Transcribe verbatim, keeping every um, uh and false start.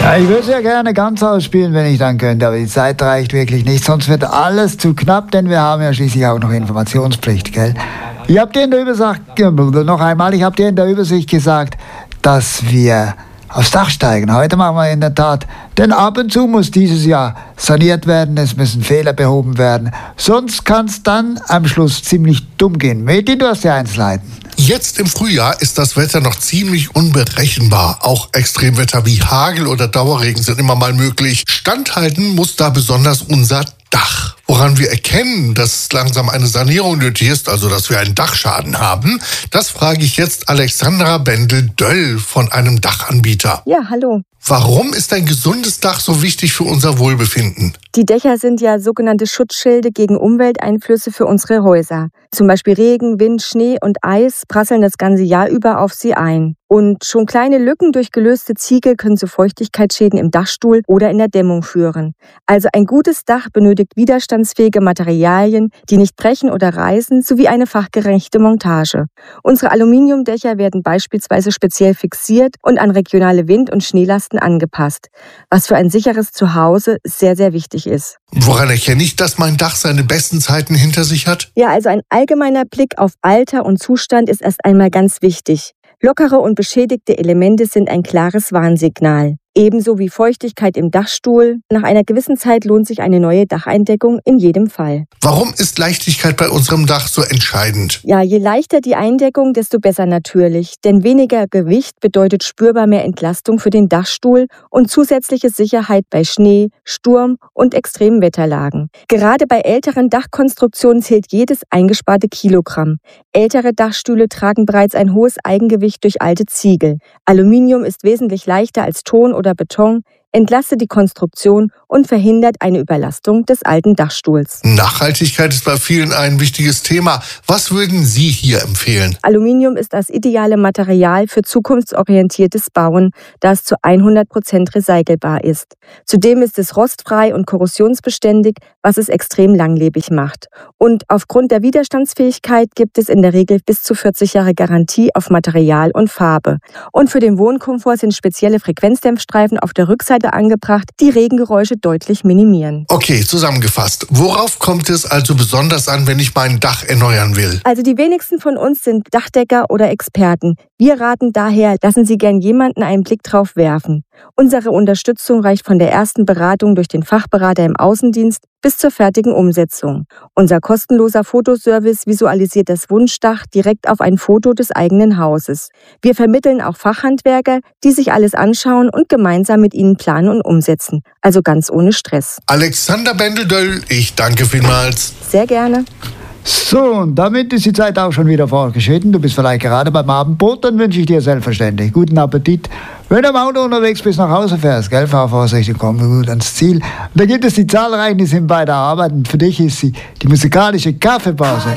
Ja, ich würde es ja gerne ganz ausspielen, wenn ich dann könnte, aber die Zeit reicht wirklich nicht, sonst wird alles zu knapp, denn wir haben ja schließlich auch noch Informationspflicht, gell? Ich habe dir in der Übersicht, noch einmal, ich habe dir in der Übersicht gesagt, dass wir aufs Dach steigen. Heute machen wir in der Tat, denn ab und zu muss dieses Jahr saniert werden, es müssen Fehler behoben werden, sonst kann es dann am Schluss ziemlich dumm gehen. Meti, du hast die Einzelheiten. Jetzt im Frühjahr ist das Wetter noch ziemlich unberechenbar. Auch Extremwetter wie Hagel oder Dauerregen sind immer mal möglich. Standhalten muss da besonders unser Dach. Woran wir erkennen, dass langsam eine Sanierung nötig ist, also dass wir einen Dachschaden haben, das frage ich jetzt Alexandra Bendel-Döll von einem Dachanbieter. Ja, hallo. Warum ist ein gesundes Dach so wichtig für unser Wohlbefinden? Die Dächer sind ja sogenannte Schutzschilde gegen Umwelteinflüsse für unsere Häuser. Zum Beispiel Regen, Wind, Schnee und Eis prasseln das ganze Jahr über auf sie ein. Und schon kleine Lücken durch gelöste Ziegel können zu Feuchtigkeitsschäden im Dachstuhl oder in der Dämmung führen. Also ein gutes Dach benötigt widerstandsfähige Materialien, die nicht brechen oder reißen, sowie eine fachgerechte Montage. Unsere Aluminiumdächer werden beispielsweise speziell fixiert und an regionale Wind- und Schneelasten angepasst, was für ein sicheres Zuhause sehr, sehr wichtig ist. Woran erkenne ich, dass mein Dach seine besten Zeiten hinter sich hat? Ja, also ein allgemeiner Blick auf Alter und Zustand ist erst einmal ganz wichtig. Lockere und beschädigte Elemente sind ein klares Warnsignal. Ebenso wie Feuchtigkeit im Dachstuhl. Nach einer gewissen Zeit lohnt sich eine neue Dacheindeckung in jedem Fall. Warum ist Leichtigkeit bei unserem Dach so entscheidend? Ja, je leichter die Eindeckung, desto besser natürlich. Denn weniger Gewicht bedeutet spürbar mehr Entlastung für den Dachstuhl und zusätzliche Sicherheit bei Schnee, Sturm und extremen Wetterlagen. Gerade bei älteren Dachkonstruktionen zählt jedes eingesparte Kilogramm. Ältere Dachstühle tragen bereits ein hohes Eigengewicht durch alte Ziegel. Aluminium ist wesentlich leichter als Ton oder oder Beton, entlastet die Konstruktion und verhindert eine Überlastung des alten Dachstuhls. Nachhaltigkeit ist bei vielen ein wichtiges Thema. Was würden Sie hier empfehlen? Aluminium ist das ideale Material für zukunftsorientiertes Bauen, da es zu hundert Prozent recycelbar ist. Zudem ist es rostfrei und korrosionsbeständig, was es extrem langlebig macht. Und aufgrund der Widerstandsfähigkeit gibt es in der Regel bis zu vierzig Jahre Garantie auf Material und Farbe. Und für den Wohnkomfort sind spezielle Frequenzdämpfstreifen auf der Rückseite angebracht, die Regengeräusche deutlich minimieren. Okay, zusammengefasst. Worauf kommt es also besonders an, wenn ich mein Dach erneuern will? Also die wenigsten von uns sind Dachdecker oder Experten. Wir raten daher, lassen Sie gern jemanden einen Blick drauf werfen. Unsere Unterstützung reicht von der ersten Beratung durch den Fachberater im Außendienst bis zur fertigen Umsetzung. Unser kostenloser Fotoservice visualisiert das Wunschdach direkt auf ein Foto des eigenen Hauses. Wir vermitteln auch Fachhandwerker, die sich alles anschauen und gemeinsam mit Ihnen planen und umsetzen. Also ganz ohne Stress. Alexandra Bendel-Döll, ich danke vielmals. Sehr gerne. So, und damit ist die Zeit auch schon wieder fortgeschritten. Du bist vielleicht gerade beim Abendbrot, dann wünsche ich dir selbstverständlich guten Appetit. Wenn du im Auto unterwegs bist, nach Hause fährst, gell, fahr vorsichtig, komm gut ans Ziel. Und da gibt es die zahlreichen, die sind bei der Arbeit und für dich ist sie die musikalische Kaffeepause.